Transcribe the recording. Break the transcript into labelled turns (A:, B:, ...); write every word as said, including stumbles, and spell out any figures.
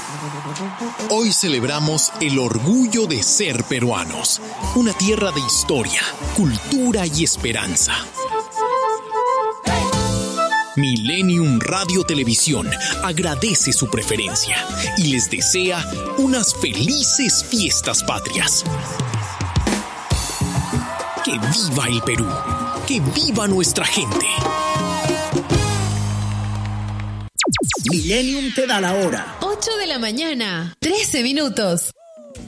A: Hoy celebramos el orgullo de ser peruanos, una tierra de historia, cultura y esperanza. Millennium Radio Televisión agradece su preferencia y les desea unas felices fiestas patrias. ¡Que viva el Perú! ¡Que viva nuestra gente!
B: Millennium te da la hora.
C: ocho de la mañana, trece minutos.